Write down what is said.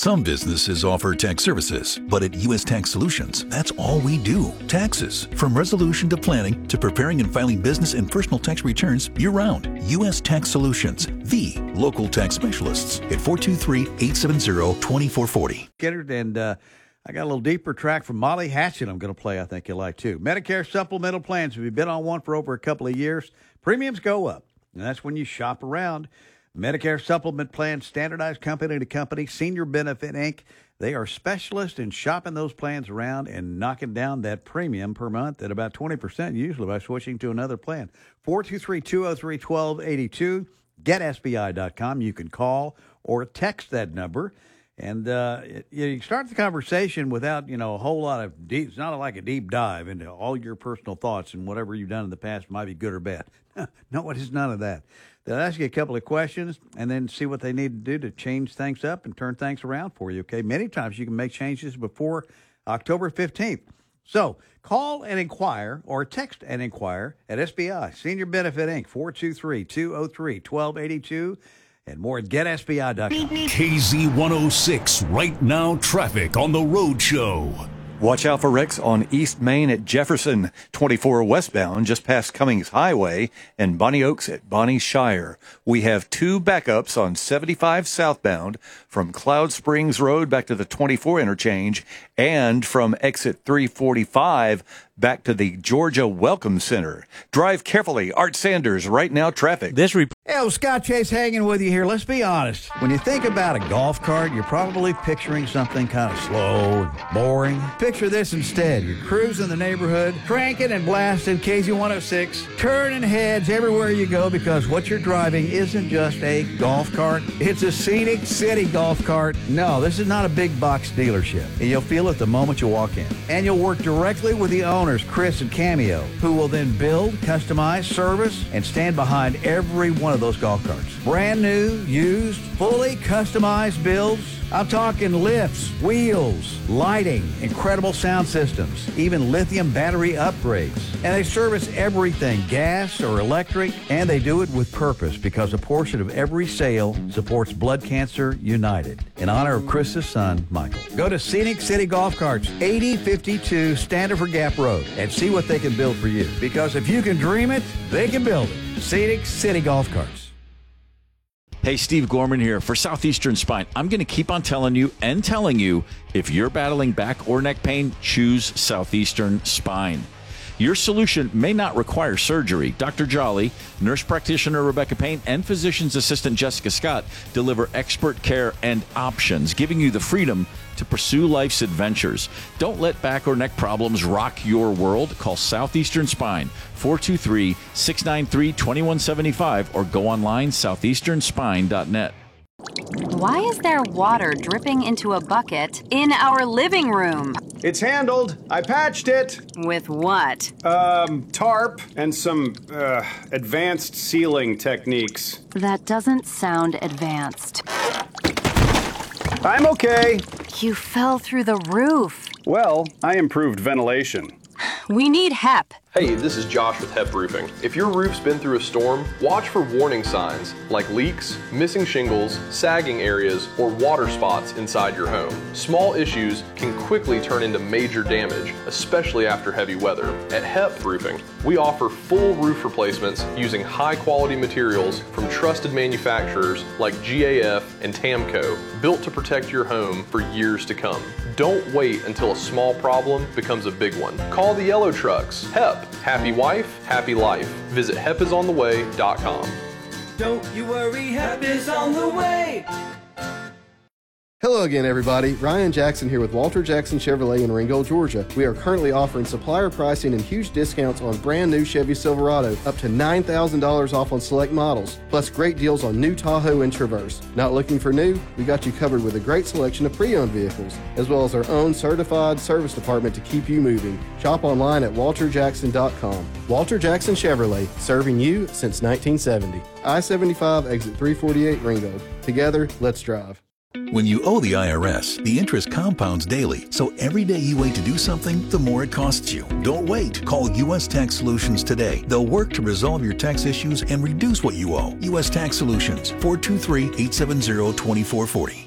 Some businesses offer tax services, but at U.S. Tax Solutions, that's all we do. Taxes. From resolution to planning to preparing and filing business and personal tax returns year-round. U.S. Tax Solutions, the local tax specialists at 423-870-2440. And I got a little deeper track from Molly Hatchet I'm going to play I think you'll like too. Medicare supplemental plans. If you've been on one for over a couple of years, premiums go up. And that's when you shop around. Medicare supplement plans, standardized company to company, Senior Benefit Inc. They are specialists in shopping those plans around and knocking down that premium per month at about 20% usually by switching to another plan. 423-203-1282. GetSBI.com. You can call or text that number. And you start the conversation without, a whole lot of deep, it's not like a deep dive into all your personal thoughts and whatever you've done in the past might be good or bad. No, it is none of that. They'll ask you a couple of questions and then see what they need to do to change things up and turn things around for you, okay? Many times you can make changes before October 15th. So call and inquire or text and inquire at SBI, Senior Benefit Inc., 423-203-1282. And more at GetSBI.com. KZ106, Right Now Traffic on the Road Show. Watch out for wrecks on East Main at Jefferson, 24 westbound, just past Cummings Highway, and Bonnie Oaks at Bonnie Shire. We have two backups on 75 southbound from Cloud Springs Road back to the 24 interchange and from exit 345 back to the Georgia Welcome Center. Drive carefully. Art Sanders, Right Now Traffic. Hey, Scott Chase hanging with you here. Let's be honest. When you think about a golf cart, you're probably picturing something kind of slow and boring. Picture this instead. You're cruising the neighborhood, cranking and blasting KZ106, turning heads everywhere you go because what you're driving isn't just a golf cart. It's a Scenic City golf cart. No, this is not a big box dealership. And you'll feel it the moment you walk in. And you'll work directly with the owners, Chris and Cameo, who will then build, customize, service, and stand behind every one of those golf carts. Brand new, used, fully customized builds. I'm talking lifts, wheels, lighting, incredible sound systems, even lithium battery upgrades. And they service everything, gas or electric, and they do it with purpose because a portion of every sale supports Blood Cancer United in honor of Chris's son, Michael. Go to Scenic City Golf Carts, 8052 Standard Gap Road, and see what they can build for you. Because if you can dream it, they can build it. Scenic City Golf Carts. Hey, Steve Gorman here for Southeastern Spine. I'm going to keep on telling you, if you're battling back or neck pain, choose Southeastern Spine. Your solution may not require surgery. Dr. Jolly, nurse practitioner Rebecca Payne, and physician's assistant Jessica Scott deliver expert care and options, giving you the freedom to pursue life's adventures. Don't let back or neck problems rock your world. Call Southeastern Spine, 423-693-2175, or go online, southeasternspine.net. Why is there water dripping into a bucket in our living room? It's handled. I patched it. With what? Tarp and some, advanced sealing techniques. That doesn't sound advanced. I'm okay. You fell through the roof. Well, I improved ventilation. We need HEP. Hey, this is Josh with HEP Roofing. If your roof's been through a storm, watch for warning signs like leaks, missing shingles, sagging areas, or water spots inside your home. Small issues can quickly turn into major damage, especially after heavy weather. At HEP Roofing, we offer full roof replacements using high-quality materials from trusted manufacturers like GAF and TAMCO, built to protect your home for years to come. Don't wait until a small problem becomes a big one. Call the yellow trucks. HEP. Happy wife, happy life. Visit hepisontheway.com. Don't you worry, HEP is on the way. Hello again, everybody. Ryan Jackson here with Walter Jackson Chevrolet in Ringgold, Georgia. We are currently offering supplier pricing and huge discounts on brand new Chevy Silverado, up to $9,000 off on select models, plus great deals on new Tahoe and Traverse. Not looking for new? We got you covered with a great selection of pre-owned vehicles, as well as our own certified service department to keep you moving. Shop online at walterjackson.com. Walter Jackson Chevrolet, serving you since 1970. I-75 exit 348 Ringgold. Together, let's drive. When you owe the IRS, the interest compounds daily, so every day you wait to do something, the more it costs you. Don't wait. Call U.S. Tax Solutions today. They'll work to resolve your tax issues and reduce what you owe. U.S. Tax Solutions, 423-870-2440.